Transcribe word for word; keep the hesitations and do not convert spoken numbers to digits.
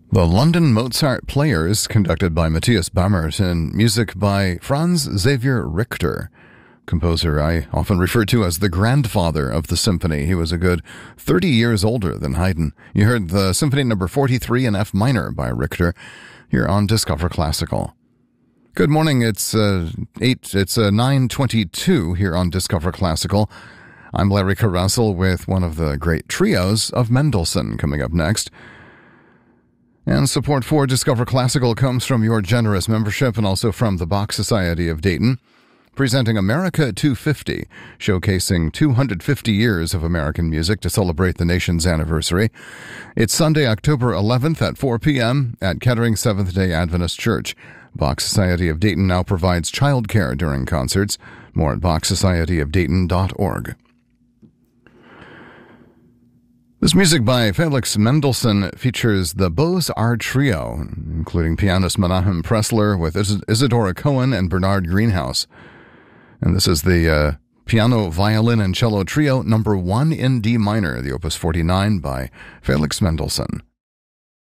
The London Mozart Players, conducted by Matthias Bammert, and music by Franz Xavier Richter, composer I often refer to as the grandfather of the symphony. He was a good thirty years older than Haydn. You heard the Symphony Number forty-three in F minor by Richter here on Discover Classical. Good morning. It's uh, eight. It's uh, nine twenty-two here on Discover Classical. I'm Larry Carrussell with one of the great trios of Mendelssohn coming up next. And support for Discover Classical comes from your generous membership and also from the Bach Society of Dayton, presenting America two fifty, showcasing two hundred fifty years of American music to celebrate the nation's anniversary. It's Sunday, October eleventh at four p.m. at Kettering Seventh-day Adventist Church. Bach Society of Dayton now provides childcare during concerts. More at bach society of dayton dot org. This music by Felix Mendelssohn features the Beaux-Arts Trio, including pianist Menahem Pressler with Is- Isadora Cohen and Bernard Greenhouse. And this is the uh, piano, violin, and cello trio number one in D minor, the Opus forty-nine by Felix Mendelssohn.